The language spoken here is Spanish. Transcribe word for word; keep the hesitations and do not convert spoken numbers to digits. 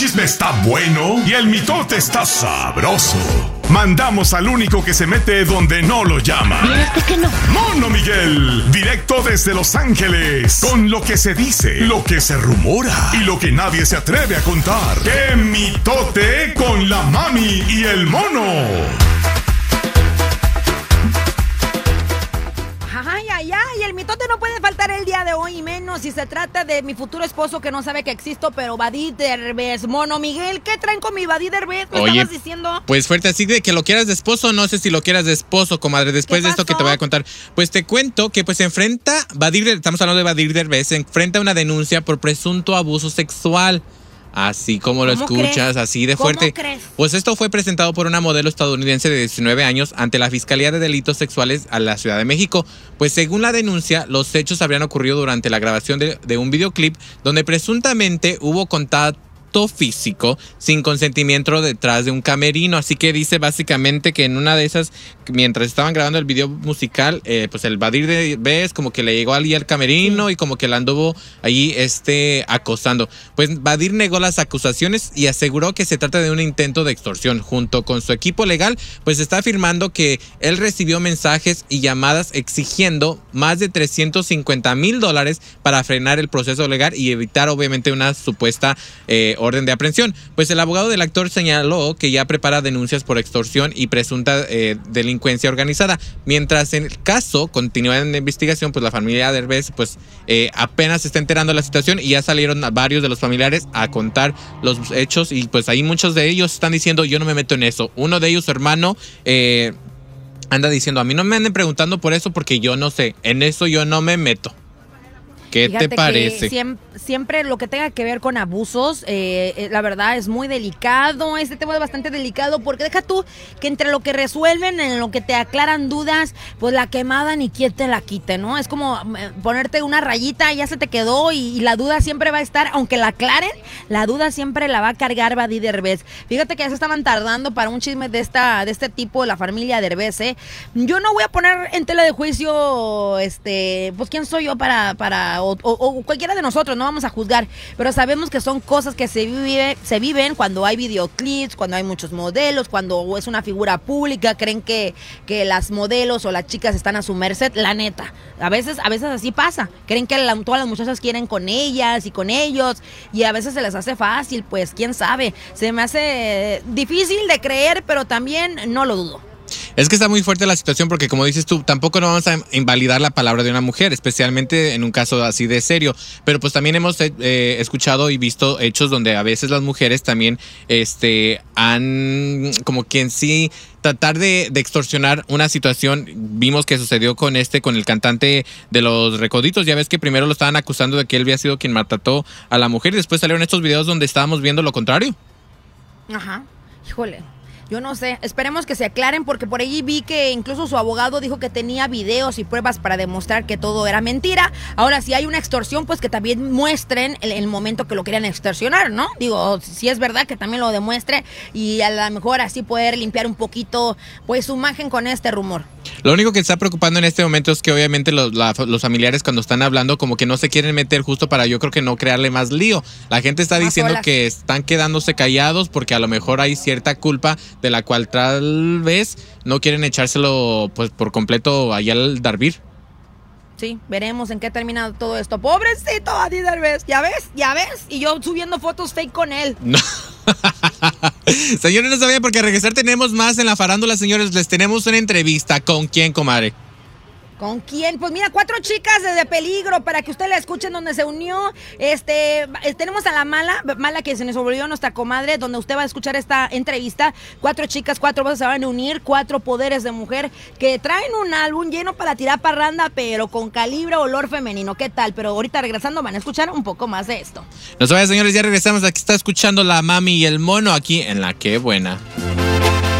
El chisme está bueno y el mitote está sabroso. Mandamos al único que se mete donde no lo llaman. Fíjate que no. Mono Miguel, directo desde Los Ángeles, con lo que se dice, lo que se rumora y lo que nadie se atreve a contar. ¡Qué mitote con la mami y el mono! Ay, ay, ay, el mitote no puede faltar el día de hoy, y menos si se trata de mi futuro esposo que no sabe que existo, pero Vadí Derbez. Mono Miguel, ¿qué traen con mi Vadí Derbez? ¿Me Oye, estabas diciendo? Pues fuerte, así de que lo quieras de esposo, no sé si lo quieras de esposo, comadre, después de esto que te voy a contar. Pues te cuento que pues se enfrenta, Vadí, estamos hablando de Vadí Derbez, se enfrenta una denuncia por presunto abuso sexual. Así como lo escuchas, crees? Así de fuerte. ¿Cómo crees? Pues esto fue presentado por una modelo estadounidense de diecinueve años ante la Fiscalía de Delitos Sexuales a la Ciudad de México. Pues según la denuncia, los hechos habrían ocurrido durante la grabación de, de un videoclip donde presuntamente hubo contacto físico sin consentimiento detrás de un camerino. Así que dice básicamente que en una de esas, mientras estaban grabando el video musical, eh, pues el Vadí Derbez como que le llegó allí al camerino y como que la anduvo ahí este, acosando. Pues Vadí negó las acusaciones y aseguró que se trata de un intento de extorsión. Junto con su equipo legal, pues está afirmando que él recibió mensajes y llamadas exigiendo más de trescientos cincuenta mil dólares para frenar el proceso legal y evitar obviamente una supuesta eh, orden de aprehensión. Pues el abogado del actor señaló que ya prepara denuncias por extorsión y presunta eh, delincuencia organizada. Mientras en el caso continúa en investigación, pues la familia Derbez pues eh, apenas se está enterando de la situación y ya salieron varios de los familiares a contar los hechos y pues ahí muchos de ellos están diciendo yo no me meto en eso. Uno de ellos, su hermano, eh, anda diciendo a mí no me anden preguntando por eso porque yo no sé, en eso yo no me meto. ¿Qué Fíjate te parece? Siempre, siempre lo que tenga que ver con abusos, eh, la verdad es muy delicado. Este tema es bastante delicado porque deja tú que entre lo que resuelven, en lo que te aclaran dudas, pues la quemada ni quien te la quite, ¿no? Es como ponerte una rayita, ya se te quedó y, y la duda siempre va a estar, aunque la aclaren, la duda siempre la va a cargar Vadí Derbez. Fíjate que ya se estaban tardando para un chisme de esta de este tipo, la familia Derbez, ¿eh? Yo no voy a poner en tela de juicio, este, pues quién soy yo para... para O, o, o cualquiera de nosotros, no vamos a juzgar, pero sabemos que son cosas que se, vive, se viven cuando hay videoclips, cuando hay muchos modelos, cuando es una figura pública, creen que, que las modelos o las chicas están a su merced, la neta, a veces, a veces así pasa, creen que la, todas las muchachas quieren con ellas y con ellos, y a veces se les hace fácil, pues quién sabe, se me hace difícil de creer, pero también no lo dudo. Es que está muy fuerte la situación porque, como dices tú, tampoco no vamos a invalidar la palabra de una mujer, especialmente en un caso así de serio. Pero pues también hemos eh, escuchado y visto hechos donde a veces las mujeres también este, han, como que en sí, tratar de, de extorsionar una situación. Vimos que sucedió con este, con el cantante de Los Recoditos. Ya ves que primero lo estaban acusando de que él había sido quien maltrató a la mujer y después salieron estos videos donde estábamos viendo lo contrario. Ajá, híjole. Yo no sé, esperemos que se aclaren porque por ahí vi que incluso su abogado dijo que tenía videos y pruebas para demostrar que todo era mentira. Ahora, si hay una extorsión, pues que también muestren el, el momento que lo querían extorsionar, ¿no? Digo, si es verdad que también lo demuestre y a lo mejor así poder limpiar un poquito pues su imagen con este rumor. Lo único que está preocupando en este momento es que obviamente los, la, los familiares cuando están hablando como que no se quieren meter justo para yo creo que no crearle más lío. La gente está más diciendo olas. Que están quedándose callados porque a lo mejor hay cierta culpa de la cual tal vez no quieren echárselo pues por completo allá al Darbir. Sí, veremos en qué termina todo esto. Pobrecito Vadí Derbez, ¿ya ves? ¿Ya ves? Y yo subiendo fotos fake con él. No. Señores, no sabían porque a regresar tenemos más en la farándula, señores. Les tenemos una entrevista. ¿Con quién, comadre? ¿Con quién? Pues mira, cuatro chicas de peligro para que usted la escuchen donde se unió. Este, tenemos a la Mala, Mala que se nos volvió nuestra comadre, donde usted va a escuchar esta entrevista. Cuatro chicas, cuatro voces se van a unir, cuatro poderes de mujer que traen un álbum lleno para tirar parranda, pero con calibre olor femenino. ¿Qué tal? Pero ahorita regresando van a escuchar un poco más de esto. No se vayan, señores, ya regresamos. Aquí está escuchando la Mami y el Mono aquí en La Qué Buena.